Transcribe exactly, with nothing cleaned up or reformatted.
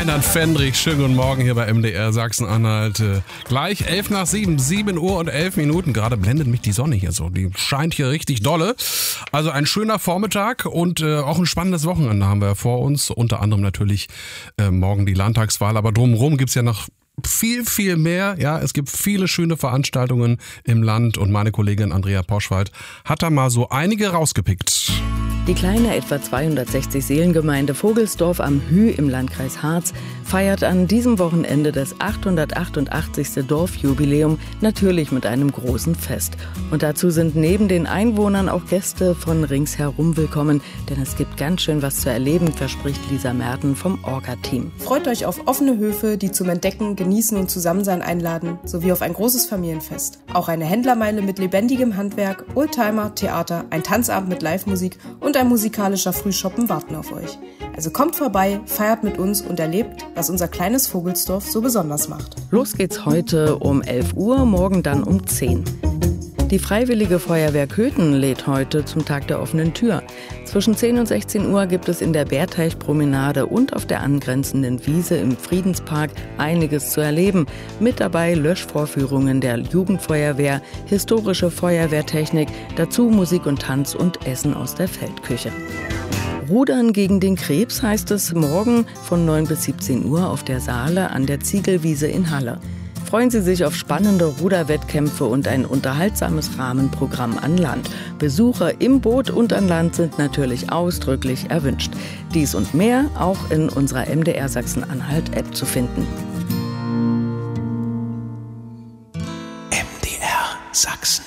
Reinhard Fendrich, schönen guten Morgen hier bei M D R Sachsen-Anhalt. Äh, gleich elf nach sieben, sieben Uhr und elf Minuten. Gerade blendet mich die Sonne hier so. Die scheint hier richtig dolle. Also ein schöner Vormittag und äh, auch ein spannendes Wochenende haben wir vor uns. Unter anderem natürlich äh, morgen die Landtagswahl. Aber drumherum gibt's ja noch viel, viel mehr. Ja, es gibt viele schöne Veranstaltungen im Land und meine Kollegin Andrea Poschwald hat da mal so einige rausgepickt. Die kleine, etwa zweihundertsechzig Seelengemeinde Vogelsdorf am Hüh im Landkreis Harz feiert an diesem Wochenende das achthundertachtundachtzigste Dorfjubiläum, natürlich mit einem großen Fest. Und dazu sind neben den Einwohnern auch Gäste von ringsherum willkommen, denn es gibt ganz schön was zu erleben, verspricht Lisa Merten vom Orga-Team. Freut euch auf offene Höfe, die zum Entdecken, Genießen und Zusammensein einladen, sowie auf ein großes Familienfest. Auch eine Händlermeile mit lebendigem Handwerk, Oldtimer, Theater, ein Tanzabend mit Live-Musik und ein musikalischer Frühschoppen warten auf euch. Also kommt vorbei, feiert mit uns und erlebt, was unser kleines Vogelsdorf so besonders macht. Los geht's heute um elf Uhr, morgen dann um zehn. Die Freiwillige Feuerwehr Köthen lädt heute zum Tag der offenen Tür. Zwischen zehn und sechzehn Uhr gibt es in der Bärteichpromenade und auf der angrenzenden Wiese im Friedenspark einiges zu erleben. Mit dabei Löschvorführungen der Jugendfeuerwehr, historische Feuerwehrtechnik, dazu Musik und Tanz und Essen aus der Feldküche. Rudern gegen den Krebs heißt es morgen von neun bis siebzehn Uhr auf der Saale an der Ziegelwiese in Halle. Freuen Sie sich auf spannende Ruderwettkämpfe und ein unterhaltsames Rahmenprogramm an Land. Besucher im Boot und an Land sind natürlich ausdrücklich erwünscht. Dies und mehr auch in unserer M D R Sachsen-Anhalt-App zu finden. M D R Sachsen.